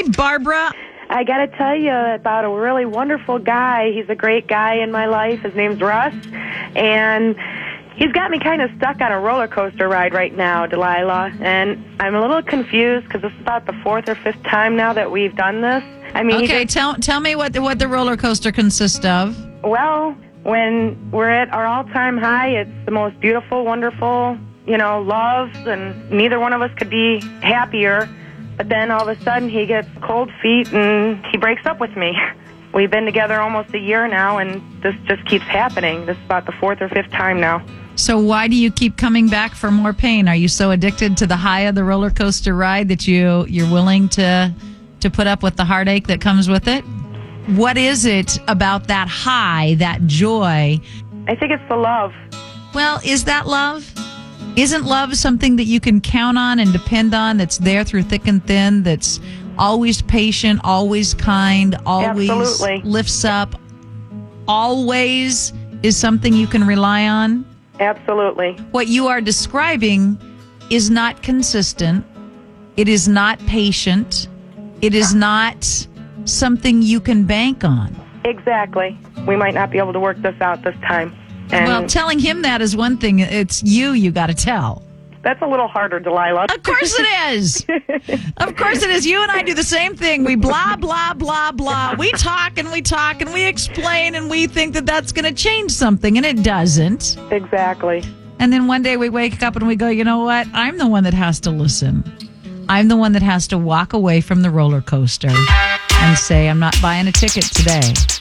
Barbara. I got to tell you about a really wonderful guy. He's a great guy in my life. His name's Russ, and he's got me kind of stuck on a roller coaster ride right now, Delilah, and I'm a little confused because this is about the fourth or fifth time now that we've done this. I mean, okay, tell me what the roller coaster consists of. Well, when we're at our all-time high, it's the most beautiful, wonderful, love, and neither one of us could be happier. But then all of a sudden he gets cold feet and he breaks up with me. We've been together almost a year now, and this just keeps happening. This is about the fourth or fifth time now. So why do you keep coming back for more pain? Are you so addicted to the high of the roller coaster ride that you're willing to put up with the heartache that comes with it? What is it about that high, that joy? I think it's the love. Well, is that love? Isn't love something that you can count on and depend on, that's there through thick and thin, that's always patient, always kind, always Absolutely. Lifts up, always is something you can rely on? Absolutely. What you are describing is not consistent. It is not patient. It is not something you can bank on. Exactly. We might not be able to work this out this time. And well, telling him that is one thing. It's you got to tell. That's a little harder, Delilah. Of course it is. Of course it is. You and I do the same thing. We blah, blah, blah, blah. We talk and we talk and we explain and we think that that's going to change something, and it doesn't. Exactly. And then one day we wake up and we go, you know what? I'm the one that has to listen. I'm the one that has to walk away from the roller coaster and say, I'm not buying a ticket today.